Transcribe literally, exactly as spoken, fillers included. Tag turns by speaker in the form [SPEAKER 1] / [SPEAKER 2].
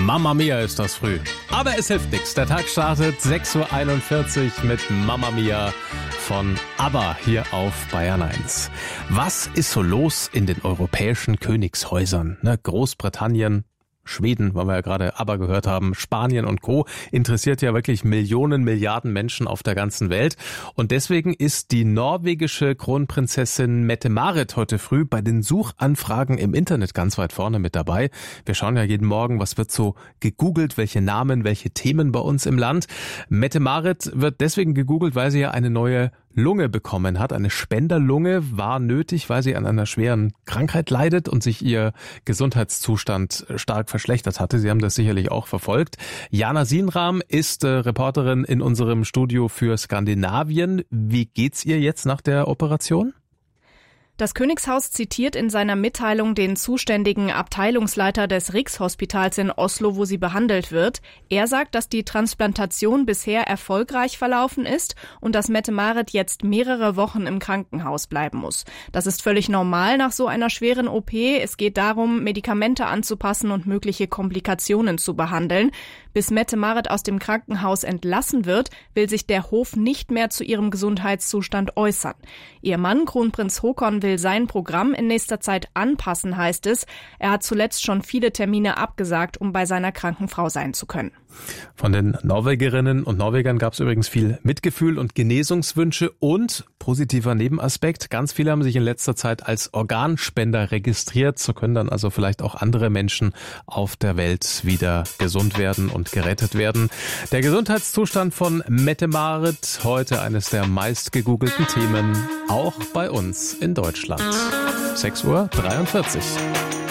[SPEAKER 1] Mamma Mia ist das früh. Aber es hilft nichts. Der Tag startet sechs Uhr einundvierzig mit Mamma Mia von ABBA hier auf Bayern eins. Was ist so los in den europäischen Königshäusern? Ne, Großbritannien, Schweden, weil wir ja gerade ABBA gehört haben, Spanien und Co. interessiert ja wirklich Millionen, Milliarden Menschen auf der ganzen Welt. Und deswegen ist die norwegische Kronprinzessin Mette-Marit heute früh bei den Suchanfragen im Internet ganz weit vorne mit dabei. Wir schauen ja jeden Morgen, was wird so gegoogelt, welche Namen, welche Themen bei uns im Land. Mette-Marit wird deswegen gegoogelt, weil sie ja eine neue Lunge bekommen hat. Eine Spenderlunge war nötig, weil sie an einer schweren Krankheit leidet und sich ihr Gesundheitszustand stark verschlechtert hatte. Sie haben das sicherlich auch verfolgt. Jana Sienram ist äh, Reporterin in unserem Studio für Skandinavien. Wie geht's ihr jetzt nach der Operation?
[SPEAKER 2] Das Königshaus zitiert in seiner Mitteilung den zuständigen Abteilungsleiter des Rikshospitals in Oslo, wo sie behandelt wird. Er sagt, dass die Transplantation bisher erfolgreich verlaufen ist und dass Mette-Marit jetzt mehrere Wochen im Krankenhaus bleiben muss. Das ist völlig normal nach so einer schweren O P. Es geht darum, Medikamente anzupassen und mögliche Komplikationen zu behandeln. Bis Mette-Marit aus dem Krankenhaus entlassen wird, will sich der Hof nicht mehr zu ihrem Gesundheitszustand äußern. Ihr Mann, Kronprinz Haakon, will sein Programm in nächster Zeit anpassen, heißt es. Er hat zuletzt schon viele Termine abgesagt, um bei seiner kranken Frau sein zu können.
[SPEAKER 1] Von den Norwegerinnen und Norwegern gab es übrigens viel Mitgefühl und Genesungswünsche und positiver Nebenaspekt. Ganz viele haben sich in letzter Zeit als Organspender registriert. So können dann also vielleicht auch andere Menschen auf der Welt wieder gesund werden und gerettet werden. Der Gesundheitszustand von Mette-Marit, heute eines der meistgegoogelten Themen, auch bei uns in Deutschland. sechs Uhr dreiundvierzig.